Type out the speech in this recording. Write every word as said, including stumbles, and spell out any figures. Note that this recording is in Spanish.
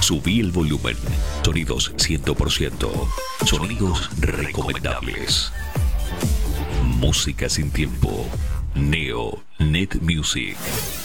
Subí el volumen. Sonidos cien por ciento. Sonidos recomendables. Música sin tiempo. Neo Net Music.